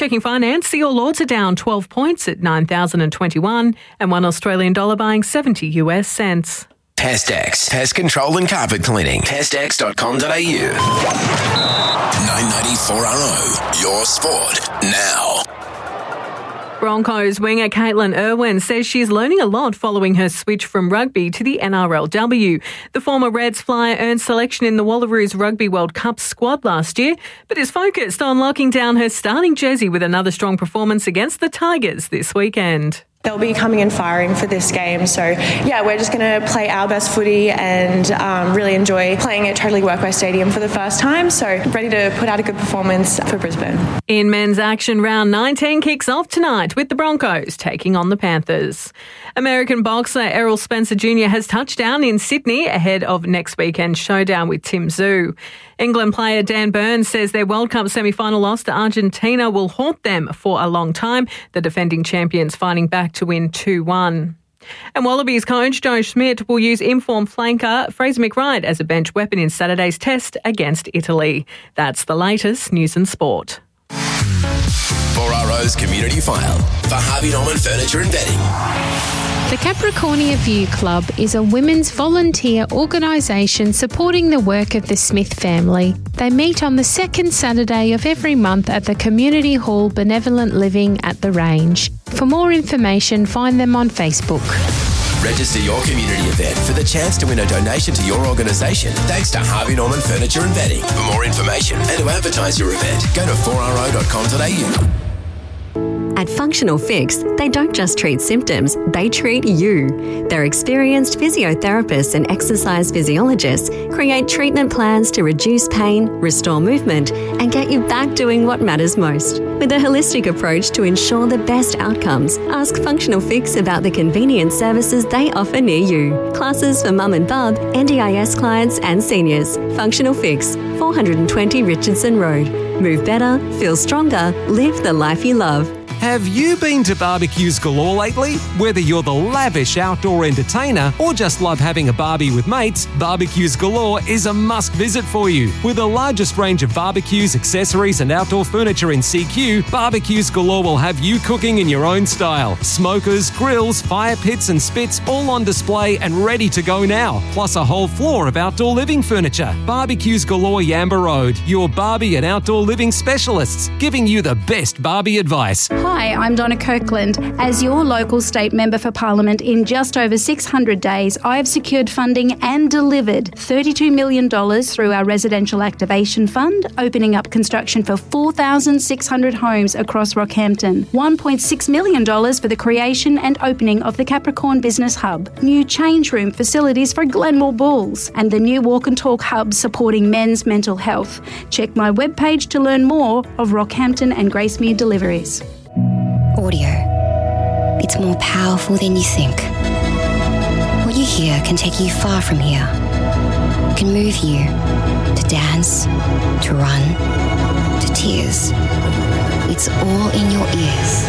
Checking finance, the All Ords are down 12 points at 9,021 and $1 Australian dollar buying 70 US cents. Pestex, pest control and carpet cleaning. Pestex.com.au. 994RO, your sport now. Broncos winger Caitlin Irwin says she's learning a lot following her switch from rugby to the NRLW. The former Reds flyer earned selection in the Wallaroos Rugby World Cup squad last year, but is focused on locking down her starting jersey with another strong performance against the Tigers this weekend. They'll be coming and firing for this game. So, yeah, we're just going to play our best footy and really enjoy playing at Totally Workway Stadium for the first time. So, ready to put out a good performance for Brisbane. In men's action, round 19 kicks off tonight with the Broncos taking on the Panthers. American boxer Errol Spencer Jr. has touched down in Sydney ahead of next weekend's showdown with Tim Tszyu. England player Dan Burns says their World Cup semi-final loss to Argentina will haunt them for a long time, the defending champions fighting back to win 2-1. And Wallabies coach Joe Schmidt will use informed flanker Fraser McReight as a bench weapon in Saturday's test against Italy. That's the latest news and sport. 4RO's Community File for Harvey Norman Furniture and Bedding. The Capricornia View Club is a women's volunteer organisation supporting the work of the Smith family. They meet on the second Saturday of every month at the Community Hall Benevolent Living at the Range. For more information, find them on Facebook. Register your community event for the chance to win a donation to your organisation thanks to Harvey Norman Furniture and Bedding. For more information and to advertise your event, go to 4ro.com.au. At Functional Fix, they don't just treat symptoms, they treat you. Their experienced physiotherapists and exercise physiologists create treatment plans to reduce pain, restore movement, and get you back doing what matters most. With a holistic approach to ensure the best outcomes, ask Functional Fix about the convenient services they offer near you. Classes for mum and bub, NDIS clients and seniors. Functional Fix, 420 Richardson Road. Move better, feel stronger, live the life you love. Have you been to Barbecues Galore lately? Whether you're the lavish outdoor entertainer or just love having a barbie with mates, Barbecues Galore is a must visit for you. With the largest range of barbecues, accessories and outdoor furniture in CQ, Barbecues Galore will have you cooking in your own style. Smokers, grills, fire pits and spits all on display and ready to go now. Plus a whole floor of outdoor living furniture. Barbecues Galore Yamba Road, your Barbie and outdoor living specialists, giving you the best Barbie advice. Hi, I'm Donna Kirkland. As your local state member for Parliament, in just over 600 days, I have secured funding and delivered $32 million through our Residential Activation Fund, opening up construction for 4,600 homes across Rockhampton, $1.6 million for the creation and opening of the Capricorn Business Hub, new change room facilities for Glenmore Bulls, and the new Walk and Talk Hub supporting men's mental health. Check my webpage to learn more of Rockhampton and Gracemere deliveries. Audio. It's more powerful than you think. What you hear can take you far from here. It can move you to dance, to run, to tears. It's all in your ears.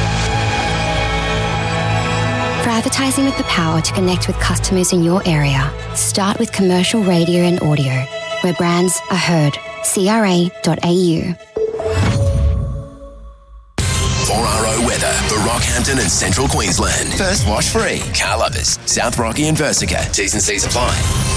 For advertising with the power to connect with customers in your area, start with commercial radio and audio, where brands are heard. CRA.au. 4RO weather for Rockhampton and Central Queensland. First wash free. Car lovers, South Rocky and Versica. T's and C's apply.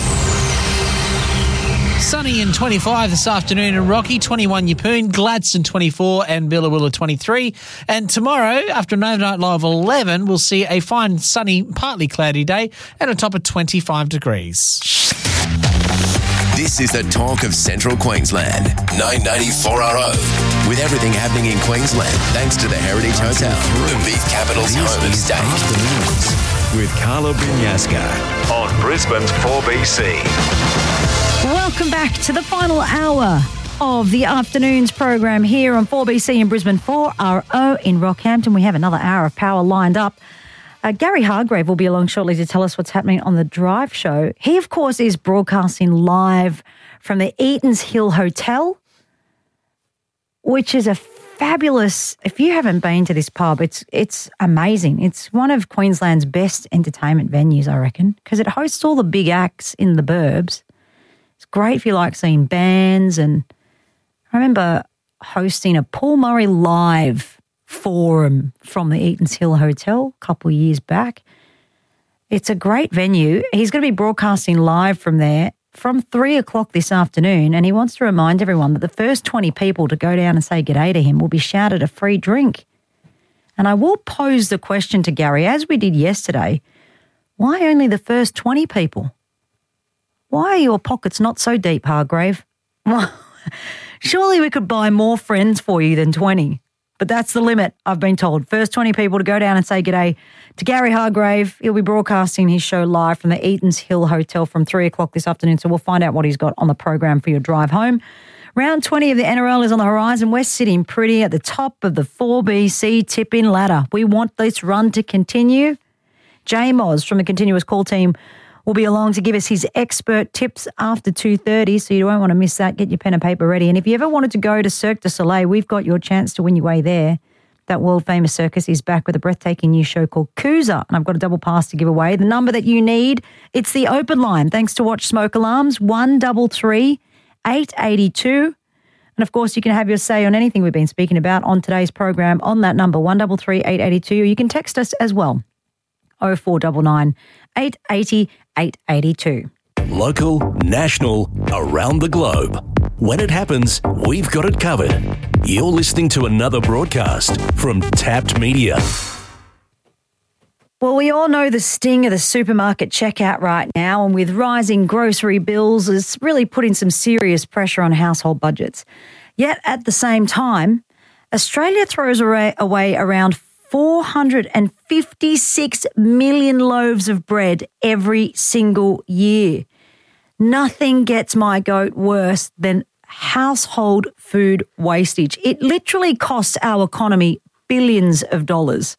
Sunny and 25 this afternoon in Rocky, 21 Yeppoon, Gladstone 24 and Billawilla 23. And tomorrow, after an overnight low of 11, we'll see a fine sunny, partly cloudy day at a top of 25 degrees. This is the talk of Central Queensland. 994RO. With everything happening in Queensland, thanks to the Heritage Hotel, the beef capital's home of steak. With Carla Binyaska on Brisbane's 4BC. Welcome back to the final hour of the afternoon's program here on 4BC in Brisbane, 4RO in Rockhampton. We have another hour of power lined up. Gary Hargrave will be along shortly to tell us what's happening on the Drive show. He, of course, is broadcasting live from the Eatons Hill Hotel, which is a fabulous, if you haven't been to this pub, it's amazing. It's one of Queensland's best entertainment venues, I reckon, because it hosts all the big acts in the burbs. It's great if you like seeing bands. And I remember hosting a Paul Murray Live forum from the Eaton's Hill Hotel a couple of years back. It's a great venue. He's going to be broadcasting live from there from 3 o'clock this afternoon, and he wants to remind everyone that the first 20 people to go down and say g'day to him will be shouted a free drink. And I will pose the question to Gary, as we did yesterday, why only the first 20 people? Why are your pockets not so deep, Hargrave? Well, surely we could buy more friends for you than 20. But that's the limit, I've been told. First 20 people to go down and say g'day to Gary Hargrave. He'll be broadcasting his show live from the Eaton's Hill Hotel from 3 o'clock this afternoon, so we'll find out what he's got on the program for your drive home. Round 20 of the NRL is on the horizon. We're sitting pretty at the top of the 4BC tip-in ladder. We want this run to continue. Jay Moz from the Continuous Call team will be along to give us his expert tips after 2:30, so you won't want to miss that. Get your pen and paper ready. And if you ever wanted to go to Cirque du Soleil, we've got your chance to win your way there. That world-famous circus is back with a breathtaking new show called Coosa, and I've got a double pass to give away. The number that you need, it's the open line, thanks to Watch Smoke Alarms, 133 882. And, of course, you can have your say on anything we've been speaking about on today's program on that number, 133 882. Or you can text us as well, 0499 880 882. Local, national, around the globe. When it happens, we've got it covered. You're listening to another broadcast from Tapped Media. Well, we all know the sting of the supermarket checkout right now, and with rising grocery bills, it's really putting some serious pressure on household budgets. Yet at the same time, Australia throws away around 456 million loaves of bread every single year. Nothing gets my goat worse than household food wastage. It literally costs our economy billions of dollars.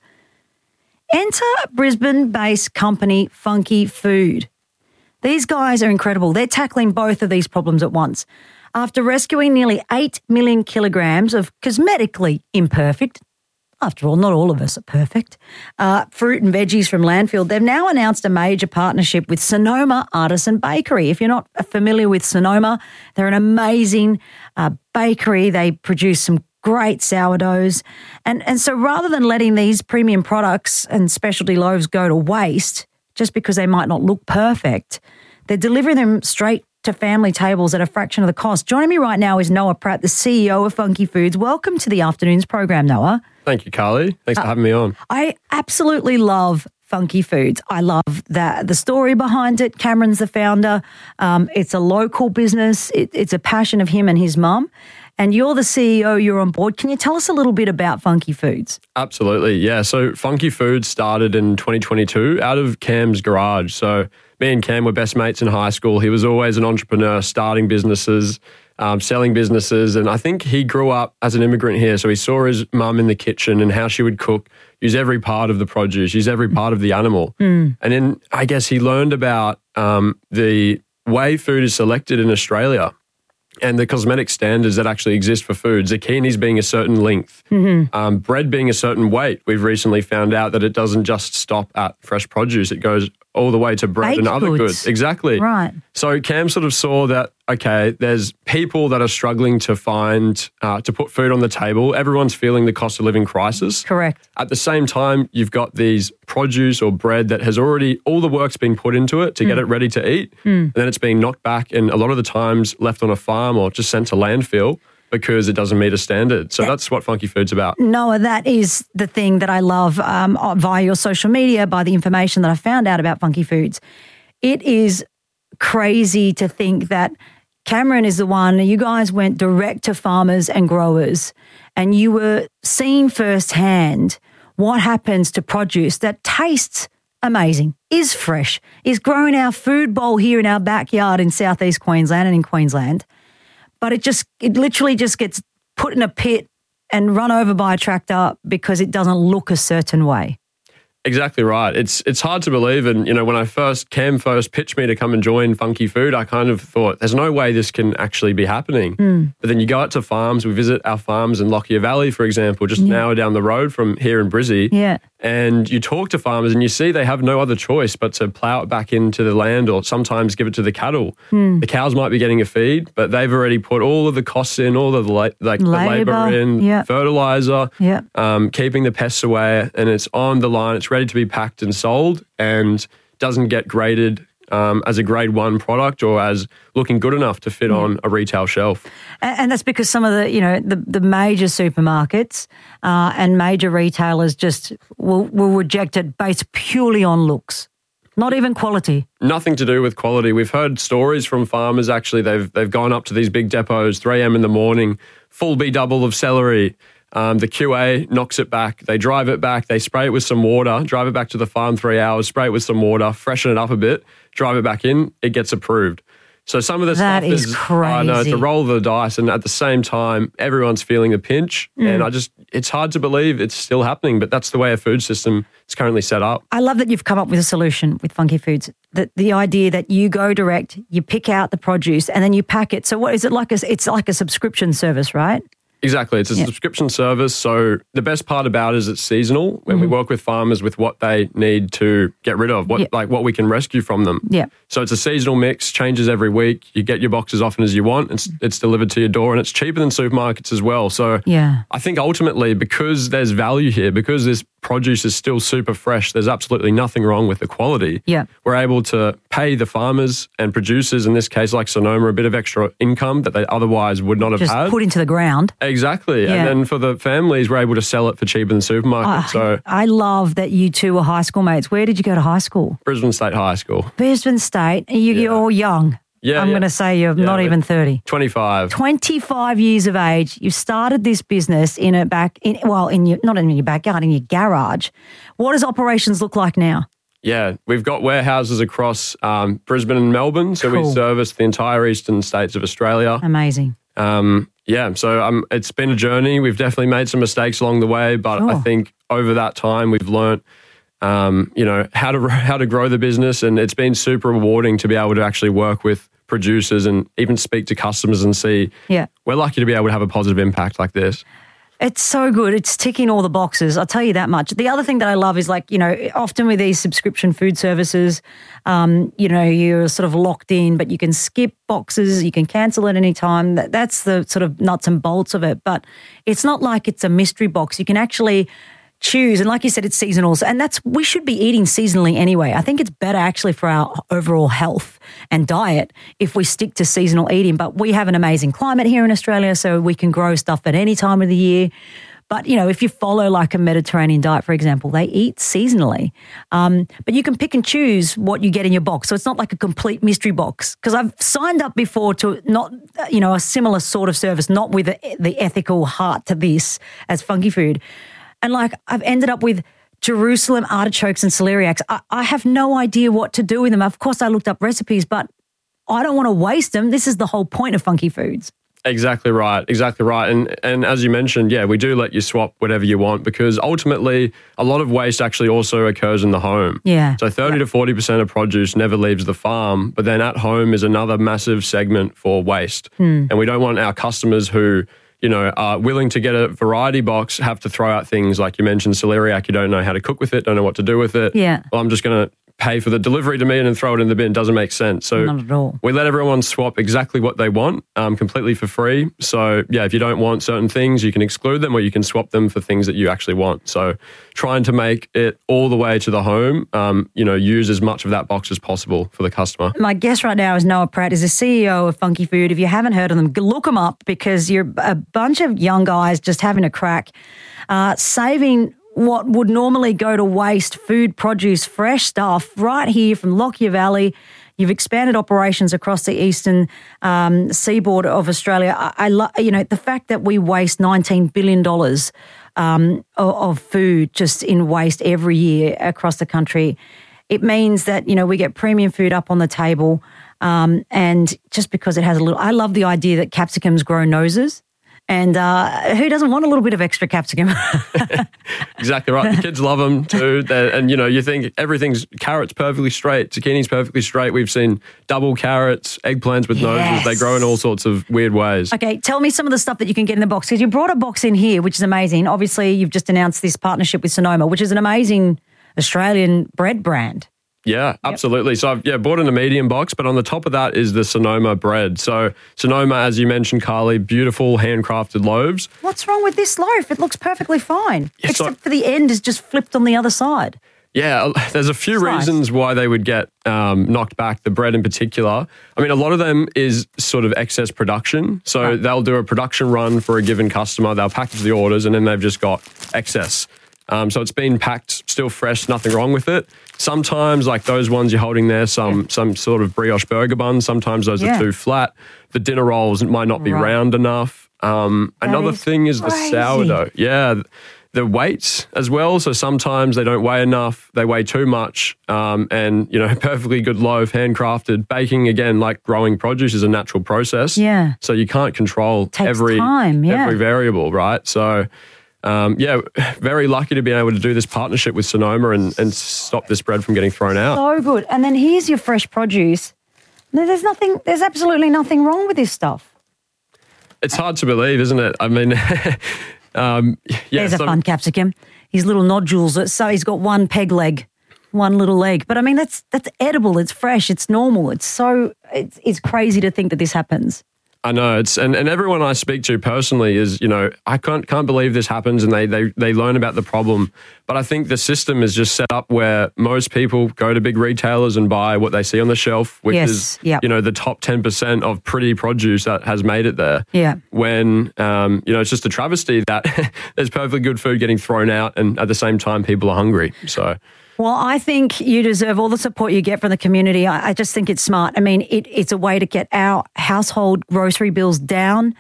Enter Brisbane-based company Funky Food. These guys are incredible. They're tackling both of these problems at once. After rescuing nearly 8 million kilograms of cosmetically imperfect, after all, not all of us are perfect, fruit and veggies from landfill, they've now announced a major partnership with Sonoma Artisan Bakery. If you're not familiar with Sonoma, they're an amazing bakery. They produce some great sourdoughs. And so rather than letting these premium products and specialty loaves go to waste just because they might not look perfect, they're delivering them straight to family tables at a fraction of the cost. Joining me right now is Noah Pratt, the CEO of Funky Foods. Welcome to the afternoon's program, Noah. Thank you, Carly. Thanks for having me on. I absolutely love Funky Foods. I love the story behind it. Cameron's the founder. It's a local business. It's a passion of him and his mum. And you're the CEO, you're on board. Can you tell us a little bit about Funky Foods? Absolutely, yeah. So Funky Foods started in 2022 out of Cam's garage. So me and Cam were best mates in high school. He was always an entrepreneur, starting businesses, selling businesses. And I think he grew up as an immigrant here. So he saw his mum in the kitchen and how she would cook, use every part of the produce, use every part of the animal. And then I guess he learned about the way food is selected in Australia and the cosmetic standards that actually exist for food. Zucchinis being a certain length, bread being a certain weight. We've recently found out that it doesn't just stop at fresh produce. It goes all the way to bread Baked and other goods. Exactly. Right. So Cam sort of saw that, okay, there's people that are struggling to find, to put food on the table. Everyone's feeling the cost of living crisis. Correct. At the same time, you've got these produce or bread that has already, all the work's been put into it to get it ready to eat. And then it's being knocked back and a lot of the times left on a farm or just sent to landfill because it doesn't meet a standard. So that's what Funky Food's about. Noah, that is the thing that I love via your social media, by the information that I found out about Funky Foods. It is crazy to think that Cameron is the one, you guys went direct to farmers and growers and you were seeing firsthand what happens to produce that tastes amazing, is fresh, is growing our food bowl here in our backyard in southeast Queensland and in Queensland. But it literally just gets put in a pit and run over by a tractor because it doesn't look a certain way. Exactly right. It's hard to believe. And, when Cam first pitched me to come and join Funky Food, I kind of thought, there's no way this can actually be happening. But then you go out to farms. We visit our farms in Lockyer Valley, for example, just an hour down the road from here in Brizzy. Yeah. And you talk to farmers and you see they have no other choice but to plough it back into the land or sometimes give it to the cattle. The cows might be getting a feed, but they've already put all of the costs in, all of the labour in, fertiliser, keeping the pests away, and it's on the line. It's ready to be packed and sold and doesn't get graded as a grade 1 product or as looking good enough to fit on a retail shelf. And that's because some of the major supermarkets and major retailers just will reject it based purely on looks, not even quality. Nothing to do with quality. We've heard stories from farmers, actually. They've gone up to these big depots, 3 a.m. in the morning, full B-double of celery. The QA knocks it back. They drive it back. They spray it with some water, drive it back to the farm 3 hours, spray it with some water, freshen it up a bit, drive it back in. It gets approved. So some of the that stuff is crazy. I know, it's a roll of the dice, and at the same time, everyone's feeling the pinch. And it's hard to believe it's still happening, but that's the way our food system is currently set up. I love that you've come up with a solution with Funky Foods. The idea that you go direct, you pick out the produce, and then you pack it. So what is it like? It's like a subscription service, right? Exactly. It's a subscription service. So the best part about it is it's seasonal. When we work with farmers with what they need to get rid of, what we can rescue from them. Yeah. So it's a seasonal mix, changes every week. You get your box as often as you want. It's delivered to your door, and it's cheaper than supermarkets as well. So I think ultimately, because there's value here, because this produce is still super fresh, there's absolutely nothing wrong with the quality. Yeah. We're able to pay the farmers and producers, in this case like Sonoma, a bit of extra income that they otherwise would not have had. Just put into the ground. Exactly. Yeah. And then for the families, we're able to sell it for cheaper than supermarkets. I love that you two were high school mates. Where did you go to high school? Brisbane State High School. Brisbane State. You're all young. Yeah, I'm going to say you're not even 30. 25. 25 years of age. You started this business in your not in your backyard, in your garage. What does operations look like now? Yeah, we've got warehouses across Brisbane and Melbourne, so we service the entire eastern states of Australia. Amazing. So it's been a journey. We've definitely made some mistakes along the way, but I think over that time we've learnt how to grow the business, and it's been super rewarding to be able to actually work with producers and even speak to customers and see we're lucky to be able to have a positive impact like this. It's so good. It's ticking all the boxes. I'll tell you that much. The other thing that I love is often with these subscription food services, you're sort of locked in, but you can skip boxes, you can cancel at any time. That's the sort of nuts and bolts of it. But it's not like it's a mystery box. You can actually choose. And like you said, it's seasonal. And we should be eating seasonally anyway. I think it's better actually for our overall health and diet if we stick to seasonal eating. But we have an amazing climate here in Australia, so we can grow stuff at any time of the year. But, if you follow like a Mediterranean diet, for example, they eat seasonally. But you can pick and choose what you get in your box. So it's not like a complete mystery box. Because I've signed up before to not, a similar sort of service, not with the ethical heart to this as Funky Food. And I've ended up with Jerusalem artichokes and celeriacs. I have no idea what to do with them. Of course, I looked up recipes, but I don't want to waste them. This is the whole point of Funky Foods. Exactly right. And as you mentioned, we do let you swap whatever you want, because ultimately a lot of waste actually also occurs in the home. Yeah. So 30 to 40% of produce never leaves the farm, but then at home is another massive segment for waste. And we don't want our customers who are willing to get a variety box, have to throw out things like you mentioned, celeriac, you don't know how to cook with it, don't know what to do with it. Yeah. Well, I'm just going to pay for the delivery to me and then throw it in the bin. Doesn't make sense. So not at all. We let everyone swap exactly what they want, completely for free. So if you don't want certain things, you can exclude them, or you can swap them for things that you actually want. So trying to make it all the way to the home, use as much of that box as possible for the customer. My guest right now is Noah Pratt, is the CEO of Funky Food. If you haven't heard of them, look them up, because you're a bunch of young guys just having a crack, saving what would normally go to waste, food, produce, fresh stuff right here from Lockyer Valley. You've expanded operations across the eastern seaboard of Australia. I love, the fact that we waste $19 billion of food just in waste every year across the country. It means that, we get premium food up on the table, and just because it has I love the idea that capsicums grow noses. And who doesn't want a little bit of extra capsicum? Exactly right. The kids love them too. And, you think carrot's perfectly straight, zucchini's perfectly straight. We've seen double carrots, eggplants with noses. They grow in all sorts of weird ways. Okay, tell me some of the stuff that you can get in the box, because you brought a box in here, which is amazing. Obviously, you've just announced this partnership with Sonoma, which is an amazing Australian bread brand. Yeah, absolutely. So I've bought in a medium box, but on the top of that is the Sonoma bread. So Sonoma, as you mentioned, Carly, beautiful handcrafted loaves. What's wrong with this loaf? It looks perfectly fine, except for the end is just flipped on the other side. Yeah, there's a few reasons why they would get knocked back, the bread in particular. I mean, a lot of them is sort of excess production. So they'll do a production run for a given customer, they'll package the orders, and then they've just got excess. So it's been packed, still fresh, nothing wrong with it. Sometimes, like those ones you're holding there, some sort of brioche burger buns, sometimes those are too flat. The dinner rolls might not be round enough. Another thing is the sourdough. Yeah, the weights as well. So sometimes they don't weigh enough, they weigh too much. And, perfectly good loaf, handcrafted. Baking, again, like growing produce is a natural process. Yeah. So you can't control every variable, right? So... very lucky to be able to do this partnership with Sonoma and stop this bread from getting thrown out. So good. And then here's your fresh produce. There's absolutely nothing wrong with this stuff. It's hard to believe, isn't it? I mean, there's a fun capsicum. His little nodules. So he's got one peg leg, one little leg. But I mean, that's edible. It's fresh. It's normal. It's crazy to think that this happens. I know, and everyone I speak to personally is, I can't believe this happens, and they learn about the problem. But I think the system is just set up where most people go to big retailers and buy what they see on the shelf, which is, the top 10% of pretty produce that has made it there. Yeah. When, it's just a travesty that there's perfectly good food getting thrown out, and at the same time, people are hungry. So... Well, I think you deserve all the support you get from the community. I just think it's smart. I mean, it's a way to get our household grocery bills down.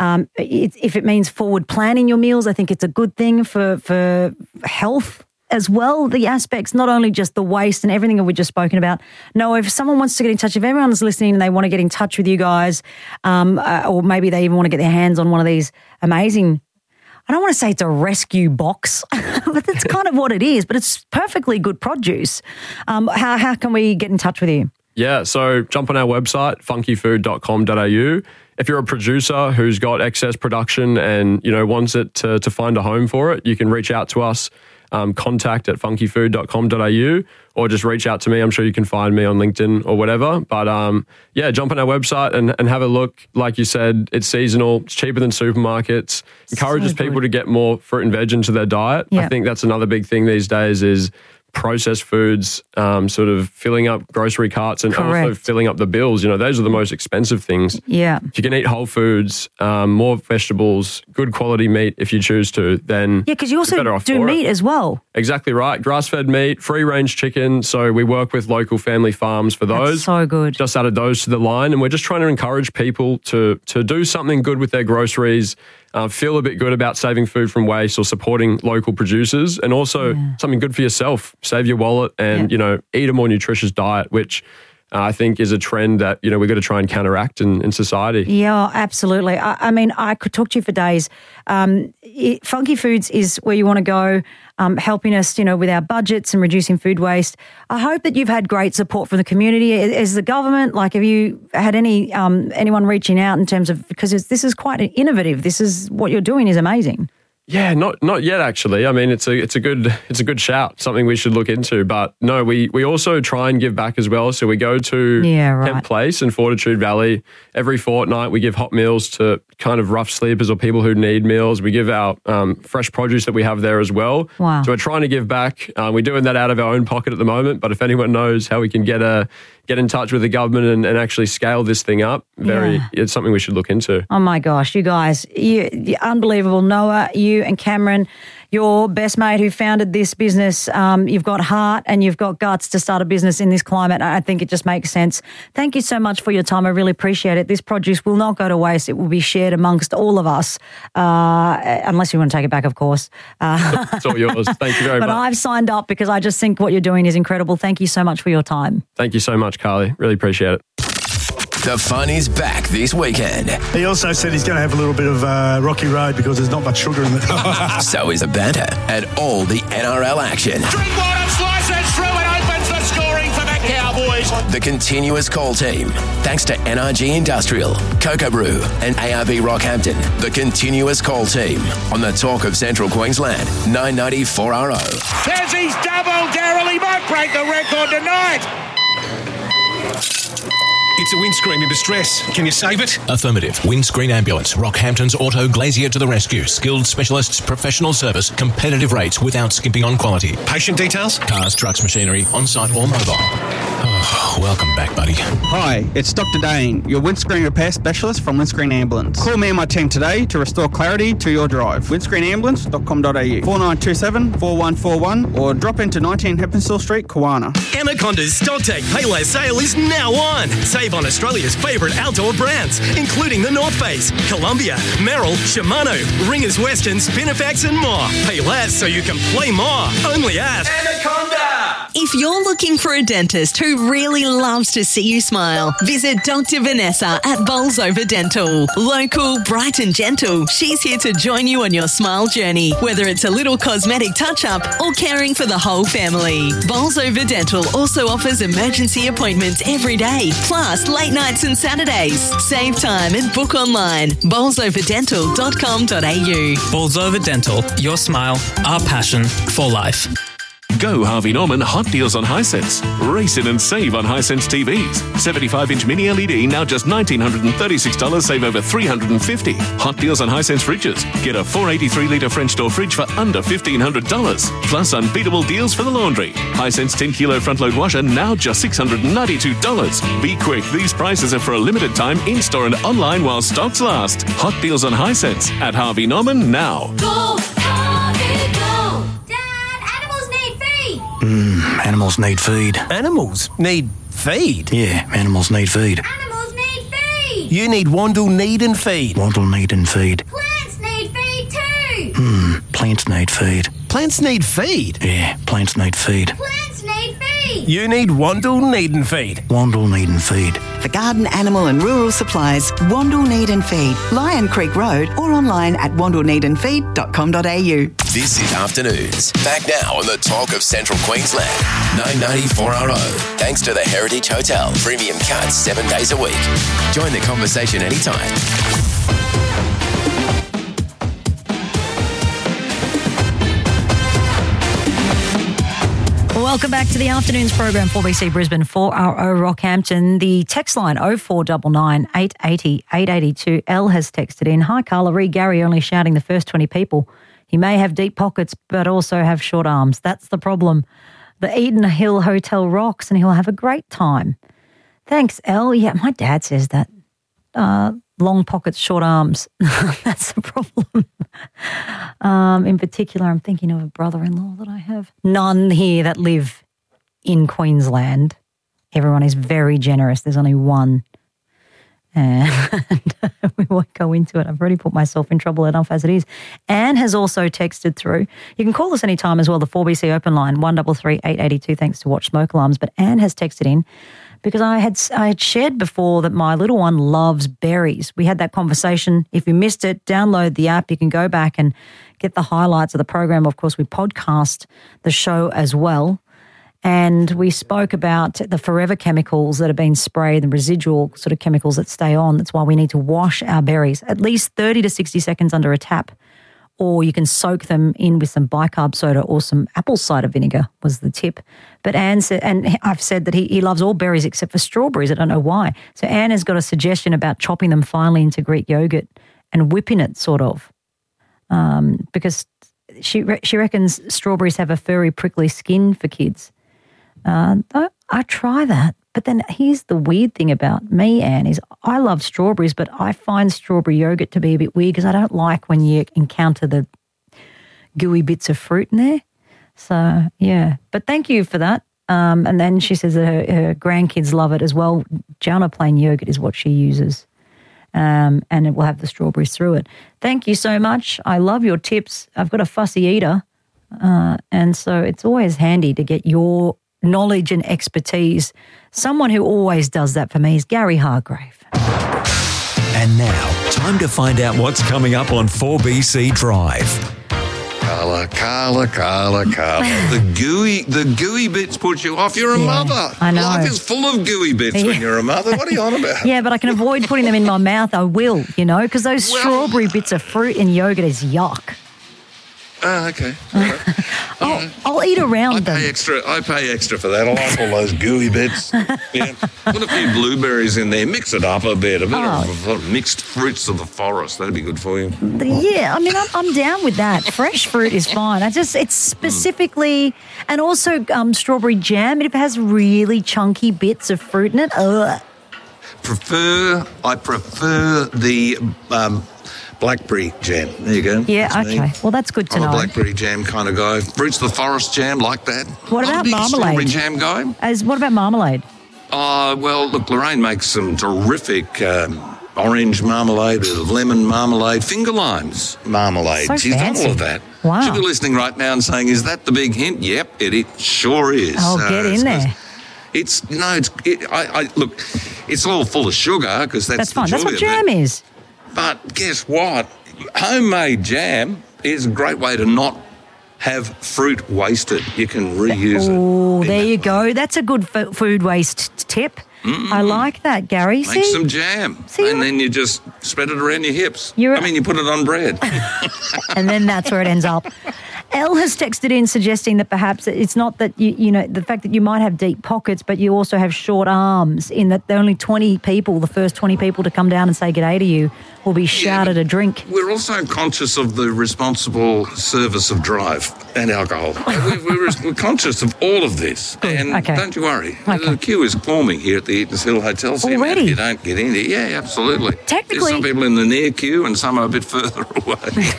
If it means forward planning your meals, I think it's a good thing for health as well. The aspects, not only just the waste and everything that we've just spoken about. No, if someone wants to get in touch, if everyone's listening and they want to get in touch with you guys, or maybe they even want to get their hands on one of these amazing, I don't want to say it's a rescue box, but that's kind of what it is. But it's perfectly good produce. How can we get in touch with you? Yeah, so jump on our website, funkyfood.com.au. If you're a producer who's got excess production and wants it to find a home for it, you can reach out to us. Contact at funkyfood.com.au, or just reach out to me. I'm sure you can find me on LinkedIn or whatever. But jump on our website and have a look. Like you said, it's seasonal. It's cheaper than supermarkets. Encourages people to get more fruit and veg into their diet. Yeah. I think that's another big thing these days is processed foods sort of filling up grocery carts and also filling up the bills. Those are the most expensive things. Yeah. If you can eat whole foods, more vegetables, good quality meat if you choose to, then because you also do meat as well. Exactly right. Grass-fed meat, free-range chicken. So we work with local family farms for those. That's so good. Just added those to the line, and we're just trying to encourage people to do something good with their groceries, feel a bit good about saving food from waste or supporting local producers, and also something good for yourself. Save your wallet and, eat a more nutritious diet, which I think is a trend that, we've got to try and counteract in society. Yeah, absolutely. I mean, I could talk to you for days. Funky Foods is where you want to go, helping us, with our budgets and reducing food waste. I hope that you've had great support from the community. As the government, have you had anyone reaching out in terms of, because this is quite innovative. This is what you're doing is amazing. Yeah, not yet actually. I mean, it's a good shout, something we should look into. But no, we also try and give back as well. So we go to Kent Place in Fortitude Valley every fortnight. We give hot meals to kind of rough sleepers or people who need meals. We give our fresh produce that we have there as well. Wow. So we're trying to give back. We're doing that out of our own pocket at the moment. But if anyone knows how we can get in touch with the government and actually scale this thing up, it's something we should look into. Oh my gosh, you guys, you're unbelievable. Noah, you and Cameron, your best mate who founded this business, you've got heart and you've got guts to start a business in this climate. I think it just makes sense. Thank you so much for your time. I really appreciate it. This produce will not go to waste. It will be shared amongst all of us, unless you want to take it back, of course. It's all yours. Thank you very much. But I've signed up because I just think what you're doing is incredible. Thank you so much for your time. Thank you so much, Carly. Really appreciate it. The fun is back this weekend. He also said he's going to have a little bit of rocky road because there's not much sugar in it. So is the banter and all the NRL action. Drinkwater slices through and opens the scoring for the Cowboys. The continuous call team. Thanks to NRG Industrial, Cocoa Brew and ARB Rockhampton. The continuous call team on the Talk of Central Queensland, 990 4RO. There's his double, Daryl. He might break the record tonight. It's a windscreen in distress. Can you save it? Affirmative. Windscreen Ambulance. Rockhampton's Auto Glazier to the rescue. Skilled specialists, professional service, competitive rates without skimping on quality. Patient details? Cars, trucks, machinery, on-site or mobile. Oh, welcome back, buddy. Hi, it's Dr. Dane, your windscreen repair specialist from Windscreen Ambulance. Call me and my team today to restore clarity to your drive. windscreenambulance.com.au 4927 4141 or drop into 19 Heppenstall Street, Kawana. Anaconda's StockTech Payless sale is now on. Save on Australia's favourite outdoor brands, including the North Face, Columbia, Merrill, Shimano, Ringers Western, Spinifex and more. Pay less so you can play more. Only at Anaconda. If you're looking for a dentist who really loves to see you smile, visit Dr. Vanessa at Bolsover Dental. Local, bright and gentle, she's here to join you on your smile journey, whether it's a little cosmetic touch-up or caring for the whole family. Bolsover Dental also offers emergency appointments every day, plus late nights and Saturdays. Save time and book online. bolsoverdental.com.au. Bolsover Dental, your smile, our passion for life. Go Harvey Norman hot deals on Hisense. Race in and save on Hisense TVs. 75-inch mini LED now just $1,936, save over $350. Hot deals on Hisense fridges. Get a 483-litre French door fridge for under $1,500. Plus unbeatable deals for the laundry. Hisense 10-kilo front-load washer now just $692. Be quick, these prices are for a limited time in-store and online while stocks last. Hot deals on Hisense at Harvey Norman now. Go, Harvey, go! Animals need feed. Animals need feed? Yeah, animals need feed. Animals need feed! You need Wandle Need and Feed. Wandle Need and Feed. Plants need feed too! Plants need feed. Plants need feed? Yeah, plants need feed. Plants need feed! You need Wandle Need and Feed. Wandle Need and Feed. For garden, animal and rural supplies, Wandle Need and Feed, Lion Creek Road or online at wandleneedandfeed.com.au. This is Afternoons. Back now on the Talk of Central Queensland, 990 4RO. Thanks to the Heritage Hotel. Premium cuts 7 days a week. Join the conversation anytime. Welcome back to the Afternoons program, 4BC Brisbane, 4RO Rockhampton. The text line 0499 880 882. L has texted in, "Hi Carla, read Gary only shouting the first 20 people. He may have deep pockets but also have short arms. That's the problem. The Eden Hill Hotel rocks and he'll have a great time." Thanks, L. Yeah, my dad says that. Long pockets, short arms. That's the problem. In particular, I'm thinking of a brother-in-law that I have. None here that live in Queensland. Everyone is very generous. There's only one. And we won't go into it. I've already put myself in trouble enough as it is. Anne has also texted through. You can call us anytime as well, the 4BC open line, 133 882, thanks to Watch Smoke Alarms. But Anne has texted in because I had shared before that my little one loves berries. We had that conversation. If you missed it, download the app. You can go back and get the highlights of the program. Of course, we podcast the show as well. And we spoke about the forever chemicals that have been sprayed, the residual sort of chemicals that stay on. That's why we need to wash our berries at least 30 to 60 seconds under a tap. Or you can soak them in with some bicarb soda or some apple cider vinegar was the tip. But Anne said, and I've said that he loves all berries except for strawberries. I don't know why. So Anne has got a suggestion about chopping them finely into Greek yogurt and whipping it sort of because she reckons strawberries have a furry, prickly skin for kids. I try that. But then here's the weird thing about me, Anne, is I love strawberries, but I find strawberry yogurt to be a bit weird because I don't like when you encounter the gooey bits of fruit in there. So, yeah. But thank you for that. And then she says that her grandkids love it as well. Gianna plain yogurt is what she uses. And it will have the strawberries through it. Thank you so much. I love your tips. I've got a fussy eater. And so it's always handy to get your knowledge and expertise. Someone who always does that for me is Gary Hargrave. And now, time to find out what's coming up on 4BC Drive. Carla. The gooey bits put you off. You're a mother. I know. Life is full of gooey bits when you're a mother. What are you on about? Yeah, but I can avoid putting them in my mouth. I will, because those strawberry bits of fruit in yogurt is yuck. Okay. I'll eat around them. I pay extra for that. I like all those gooey bits. Yeah. Put a few blueberries in there. Mix it up a bit. A bit of mixed fruits of the forest. That'd be good for you. Yeah, I mean, I'm down with that. Fresh fruit is fine. It's specifically, and also strawberry jam. If it has really chunky bits of fruit in it, I prefer the blackberry jam. There you go. Yeah, that's okay. Me. Well, that's good to know. I'm a blackberry jam kind of guy. Fruits of the forest jam, like that. What about marmalade? Strawberry jam guy. What about marmalade? Well, look, Lorraine makes some terrific orange marmalade, lemon marmalade, finger limes marmalade. So She's fancy. done all of that. Wow. She'll be listening right now and saying, "Is that the big hint?" Yep, it sure is. Oh, get in there. Look, it's all full of sugar because that's fine. the That's joy what of jam it. is. But guess what? Homemade jam is a great way to not have fruit wasted. You can reuse it. Oh, there you go. That's a good food waste tip. I like that, Gary. Make some jam, and then you just spread it around your hips. You put it on bread. And then that's where it ends up. Elle has texted in suggesting that perhaps it's not that, the fact that you might have deep pockets, but you also have short arms, in that the only 20 people, the first 20 people to come down and say g'day to you will be shouted a drink. We're also conscious of the responsible service of drive and alcohol. We're conscious of all of this. And don't you worry. The queue is forming here at the Eatons Hill Hotel. So already? If you don't get in there, yeah, absolutely. Technically. There's some people in the near queue and some are a bit further away.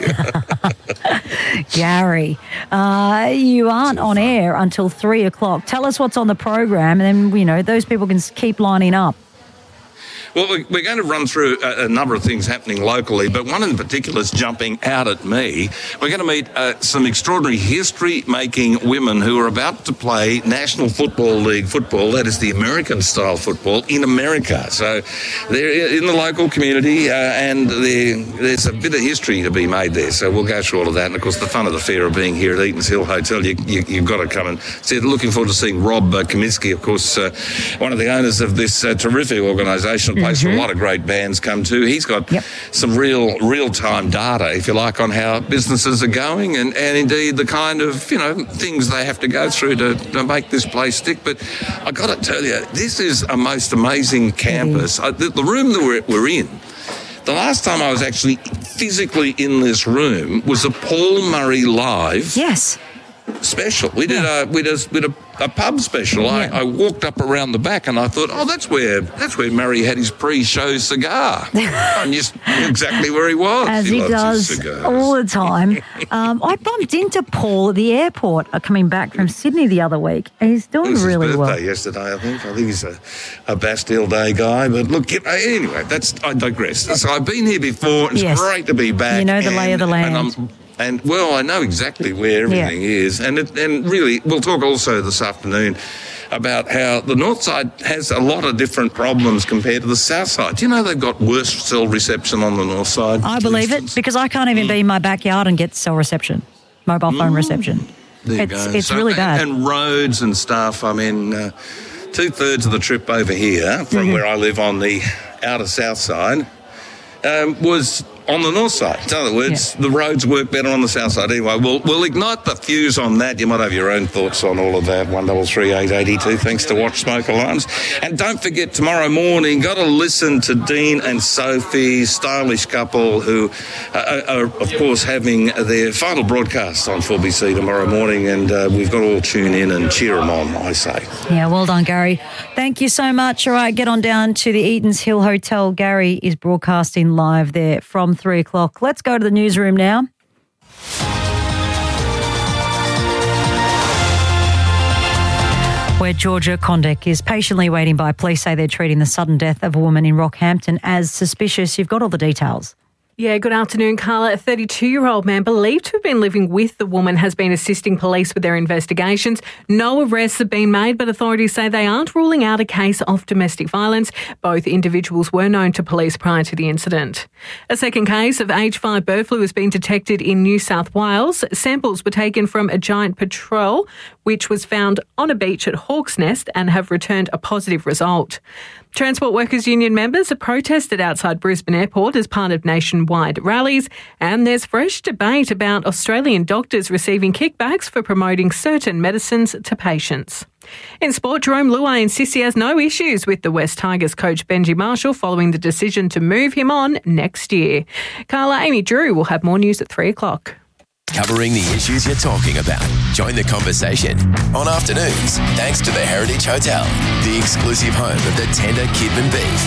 Gary, you aren't on air until 3 o'clock. Tell us what's on the program, and then, those people can keep lining up. Well, we're going to run through a number of things happening locally, but one in particular is jumping out at me. We're going to meet some extraordinary history-making women who are about to play National Football League football, that is the American-style football, in America. So they're in the local community, and there's a bit of history to be made there. So we'll go through all of that. And, of course, the fun of the fair of being here at Eatons Hill Hotel, you've got to come and see it. Looking forward to seeing Rob Comiskey, of course, one of the owners of this terrific organisation, place where a lot of great bands come to. He's got some real-time data, if you like, on how businesses are going and indeed the kind of, things they have to go through to make this place stick. But I got to tell you, this is a most amazing campus. The room that we're in, the last time I was actually physically in this room was a Paul Murray Live. Yes. Special. We did a pub special. I walked up around the back and I thought, that's where Murray had his pre-show cigar. And just exactly where he was. As he does all the time. I bumped into Paul at the airport coming back from Sydney the other week. He's doing really well. It was his birthday yesterday, I think. I think he's a Bastille Day guy. But look, anyway, I digress. So I've been here before. It's great to be back. You know the lay of the land. And I know exactly where everything is. And really, we'll talk also this afternoon about how the north side has a lot of different problems compared to the south side. Do you know they've got worse cell reception on the north side? I believe it, because I can't even be in my backyard and get cell reception, mobile phone reception. There you go. It's really bad. And roads and stuff. I mean, 2/3 of the trip over here from where I live on the outer south side was on the north side. In other words, the roads work better on the south side. Anyway, we'll ignite the fuse on that. You might have your own thoughts on all of that. 1338 882. Thanks to Watch Smoke Alarms. And don't forget, tomorrow morning, got to listen to Dean and Sophie, stylish couple who are, of course, having their final broadcast on 4BC tomorrow morning. And we've got to all tune in and cheer them on, I say. Yeah, well done, Gary. Thank you so much. All right, get on down to the Eatons Hill Hotel. Gary is broadcasting live there from 3 o'clock. Let's go to the newsroom now. Where Georgia Condek is patiently waiting by. Police say they're treating the sudden death of a woman in Rockhampton as suspicious. You've got all the details. Yeah, good afternoon, Carla. A 32-year-old man believed to have been living with the woman has been assisting police with their investigations. No arrests have been made, but authorities say they aren't ruling out a case of domestic violence. Both individuals were known to police prior to the incident. A second case of H5 bird flu has been detected in New South Wales. Samples were taken from a giant petrel, which was found on a beach at Hawk's Nest, and have returned a positive result. Transport Workers Union members have protested outside Brisbane Airport as part of nationwide rallies, and there's fresh debate about Australian doctors receiving kickbacks for promoting certain medicines to patients. In sport, Jerome Luai insists he has no issues with the West Tigers coach Benji Marshall following the decision to move him on next year. Carla, Amy Drew will have more news at 3 o'clock. Covering the issues you're talking about. Join the conversation on afternoons, thanks to the Heritage Hotel, the exclusive home of the tender Kidman beef.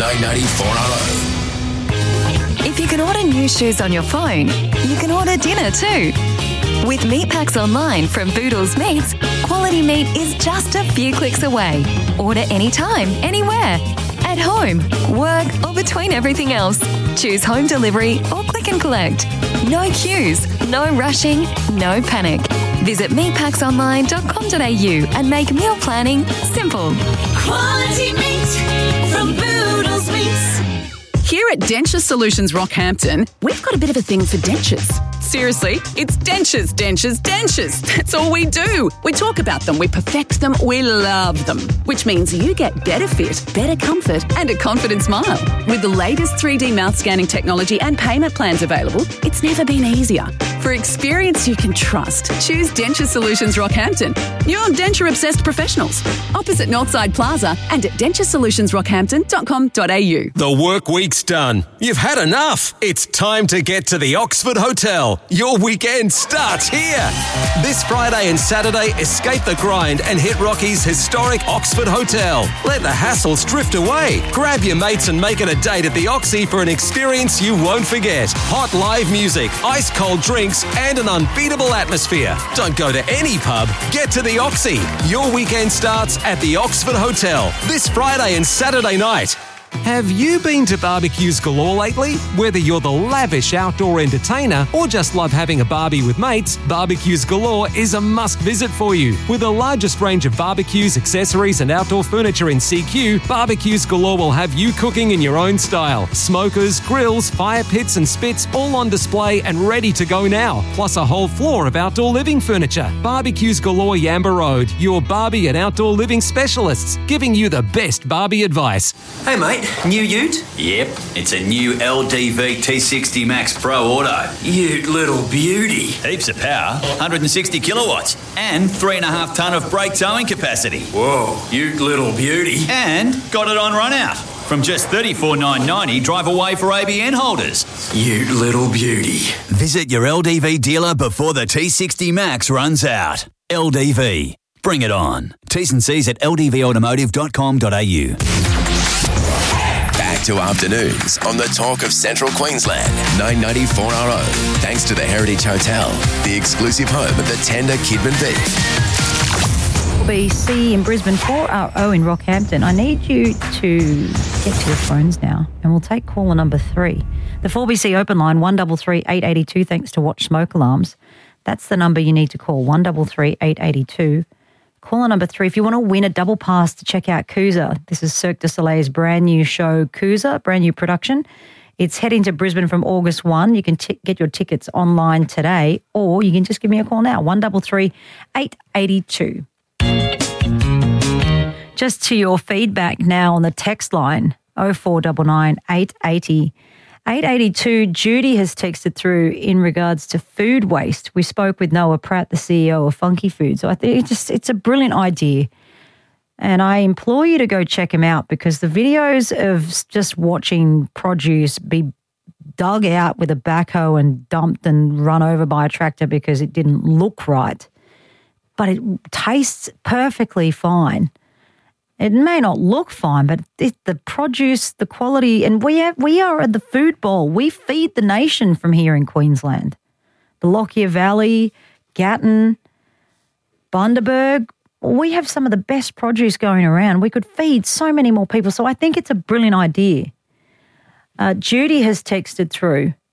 990 4RO. If you can order new shoes on your phone, you can order dinner too. With Meat Packs Online from Boodles Meats, quality meat is just a few clicks away. Order anytime, anywhere. At home, work, or between everything else. Choose home delivery or click and collect. No queues, no rushing, no panic. Visit meatpacksonline.com.au and make meal planning simple. Quality meat from Boodles Meats. Here at Denture Solutions Rockhampton, we've got a bit of a thing for dentures. Seriously, it's dentures, dentures, dentures. That's all we do. We talk about them, we perfect them, we love them. Which means you get better fit, better comfort, and a confident smile. With the latest 3D mouth scanning technology and payment plans available, it's never been easier. For experience you can trust, choose Denture Solutions Rockhampton. You're denture-obsessed professionals. Opposite Northside Plaza and at denturesolutionsrockhampton.com.au. The work week's done. You've had enough. It's time to get to the Oxford Hotel. Your weekend starts here. This Friday and Saturday, escape the grind and hit Rocky's historic Oxford Hotel. Let the hassles drift away. Grab your mates and make it a date at the Oxy for an experience you won't forget. Hot live music, ice cold drinks, and an unbeatable atmosphere. Don't go to any pub. Get to the Oxy. Your weekend starts at the Oxford Hotel this Friday and Saturday night. Have you been to Barbecues Galore lately? Whether you're the lavish outdoor entertainer or just love having a barbie with mates, Barbecues Galore is a must visit for you. With the largest range of barbecues, accessories and outdoor furniture in CQ, Barbecues Galore will have you cooking in your own style. Smokers, grills, fire pits and spits all on display and ready to go now. Plus a whole floor of outdoor living furniture. Barbecues Galore Yamba Road, your barbie and outdoor living specialists, giving you the best barbie advice. Hey mate, new ute? Yep, it's a new LDV T60 Max Pro Auto. Ute little beauty. Heaps of power, 160 kilowatts, and 3.5 tonne of brake towing capacity. Whoa, ute little beauty. And got it on run out. From just $34,990, drive away for ABN holders. Ute little beauty. Visit your LDV dealer before the T60 Max runs out. LDV. Bring it on. T's and C's at ldvautomotive.com.au. Back to afternoons on the Talk of Central Queensland, 990 4RO. Thanks to the Heritage Hotel, the exclusive home of the tender Kidman beef. BC in Brisbane, 4RO in Rockhampton. I need you to get to your phones now, and we'll take caller number 3. The 4BC open line, 133 882, thanks to Watch Smoke Alarms. That's the number you need to call, 133 882. Caller number 3, if you want to win a double pass to check out Coosa, this is Cirque du Soleil's brand new show, Coosa, brand new production. It's heading to Brisbane from August 1. You can get your tickets online today, or you can just give me a call now, 133 882. Just to your feedback now on the text line, 0499 880 882. Judy has texted through in regards to food waste. We spoke with Noah Pratt, the CEO of Funky Food. So I think it's a brilliant idea. And I implore you to go check him out, because the videos of just watching produce be dug out with a backhoe and dumped and run over by a tractor because it didn't look right, but it tastes perfectly fine. It may not look fine, but the produce, the quality, and we are at the food bowl. We feed the nation from here in Queensland. The Lockyer Valley, Gatton, Bundaberg, we have some of the best produce going around. We could feed so many more people. So I think it's a brilliant idea. Judy has texted through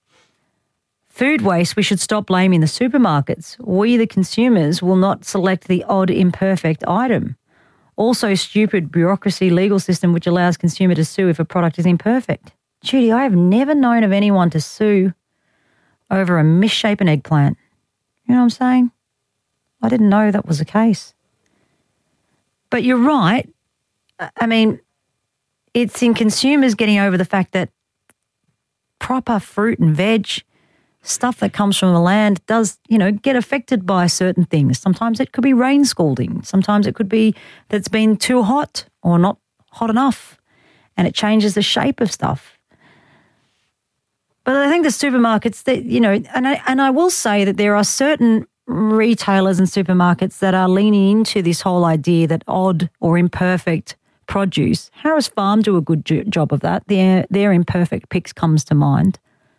Food waste, we should stop blaming the supermarkets. We, the consumers, will not select the odd imperfect item. Also, stupid bureaucracy legal system which allows consumer to sue if a product is imperfect. Judy, I have never known of anyone to sue over a misshapen eggplant. You know what I'm saying? I didn't know that was the case. But you're right. I mean, it's in consumers getting over the fact that proper fruit and veg, stuff that comes from the land, does, get affected by certain things. Sometimes it could be rain scalding. Sometimes it could be that it's been too hot or not hot enough, and it changes the shape of stuff. But I think the supermarkets, and I will say that there are certain retailers and supermarkets that are leaning into this whole idea that odd or imperfect produce. Harris Farm do a good job of that. Their imperfect picks comes to mind.